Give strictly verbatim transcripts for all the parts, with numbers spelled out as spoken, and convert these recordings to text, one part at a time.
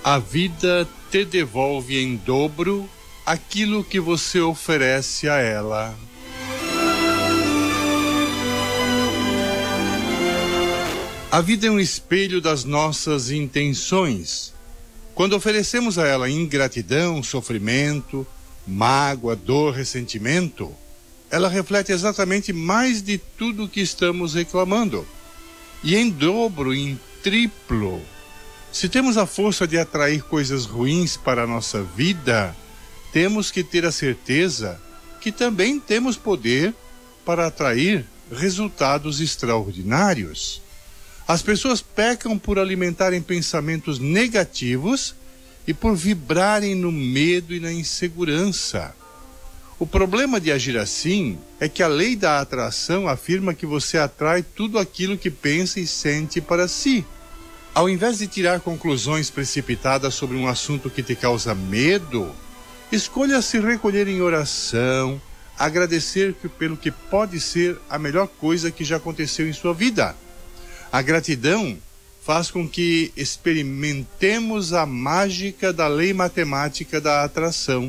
A vida te devolve em dobro aquilo que você oferece a ela. A vida é um espelho das nossas intenções. Quando oferecemos a ela ingratidão, sofrimento, mágoa, dor, ressentimento, ela reflete exatamente mais de tudo o que estamos reclamando. E em dobro, em triplo. Se temos a força de atrair coisas ruins para a nossa vida, temos que ter a certeza que também temos poder para atrair resultados extraordinários. As pessoas pecam por alimentarem pensamentos negativos e por vibrarem no medo e na insegurança. O problema de agir assim é que a lei da atração afirma que você atrai tudo aquilo que pensa e sente para si. Ao invés de tirar conclusões precipitadas sobre um assunto que te causa medo, escolha se recolher em oração, agradecer pelo que pode ser a melhor coisa que já aconteceu em sua vida. A gratidão faz com que experimentemos a mágica da lei matemática da atração.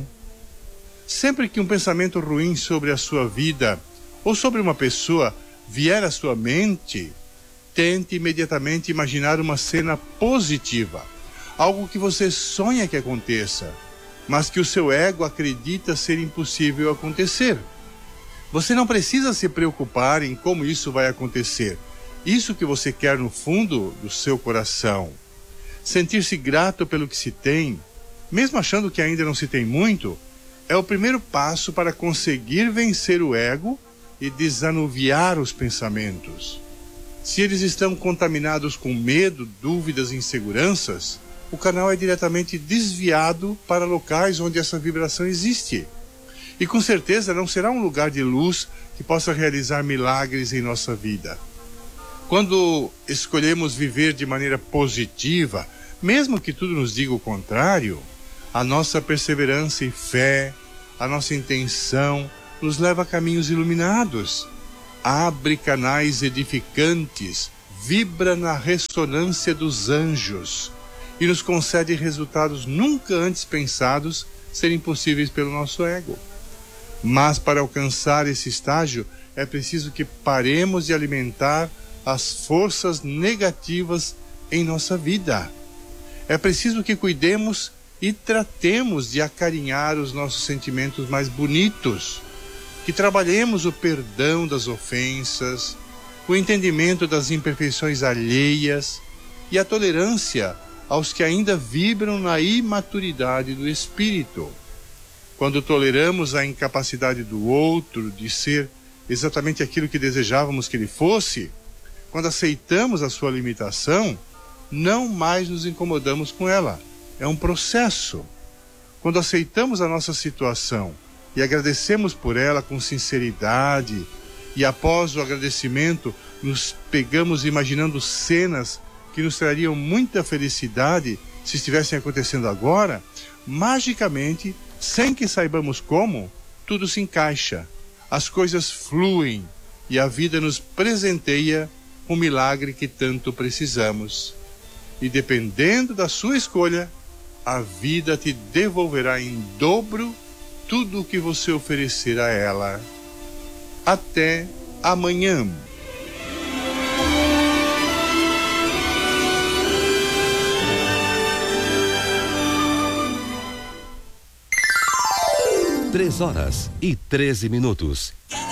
Sempre que um pensamento ruim sobre a sua vida ou sobre uma pessoa vier à sua mente, tente imediatamente imaginar uma cena positiva, algo que você sonha que aconteça, mas que o seu ego acredita ser impossível acontecer. Você não precisa se preocupar em como isso vai acontecer. Isso que você quer no fundo do seu coração. Sentir-se grato pelo que se tem, mesmo achando que ainda não se tem muito, é o primeiro passo para conseguir vencer o ego e desanuviar os pensamentos. Se eles estão contaminados com medo, dúvidas e inseguranças, o canal é diretamente desviado para locais onde essa vibração existe. E com certeza não será um lugar de luz que possa realizar milagres em nossa vida. Quando escolhemos viver de maneira positiva, mesmo que tudo nos diga o contrário, a nossa perseverança e fé, a nossa intenção, nos leva a caminhos iluminados. Abre canais edificantes, vibra na ressonância dos anjos e nos concede resultados nunca antes pensados serem possíveis pelo nosso ego. Mas para alcançar esse estágio, é preciso que paremos de alimentar as forças negativas em nossa vida. É preciso que cuidemos e tratemos de acarinhar os nossos sentimentos mais bonitos, que trabalhemos o perdão das ofensas, o entendimento das imperfeições alheias e a tolerância aos que ainda vibram na imaturidade do espírito. Quando toleramos a incapacidade do outro de ser exatamente aquilo que desejávamos que ele fosse, quando aceitamos a sua limitação, não mais nos incomodamos com ela. É um processo. Quando aceitamos a nossa situação e agradecemos por ela com sinceridade, e após o agradecimento nos pegamos imaginando cenas que nos trariam muita felicidade se estivessem acontecendo agora, magicamente, sem que saibamos como, tudo se encaixa, as coisas fluem e a vida nos presenteia o milagre que tanto precisamos. E dependendo da sua escolha, a vida te devolverá em dobro tudo o que você oferecer a ela. Até amanhã. Três horas e treze minutos.